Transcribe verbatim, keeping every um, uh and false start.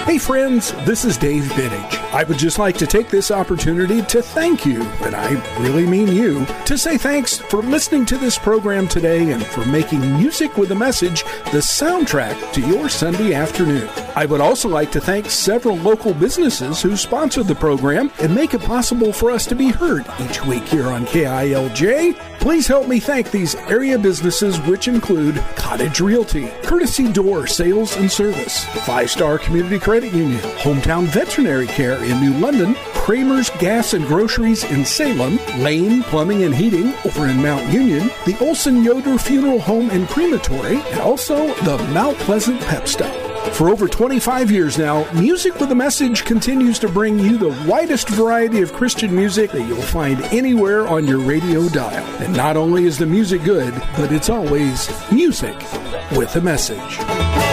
Hey friends, this is Dave Biddage. I would just like to take this opportunity to thank you, and I really mean you, to say thanks for listening to this program today and for making Music with a Message the soundtrack to your Sunday afternoon. I would also like to thank several local businesses who sponsor the program and make it possible for us to be heard each week here on K I L J. Please help me thank these area businesses, which include Cottage Realty, Courtesy Door Sales and Service, Five Star Community Credit Union, Hometown Veterinary Care in New London, Kramer's Gas and Groceries in Salem, Lane Plumbing and Heating over in Mount Union, the Olson Yoder Funeral Home and Crematory, and also the Mount Pleasant Pep Stop. For over twenty-five years now, Music with a Message continues to bring you the widest variety of Christian music that you'll find anywhere on your radio dial. And not only is the music good, but it's always music with a message.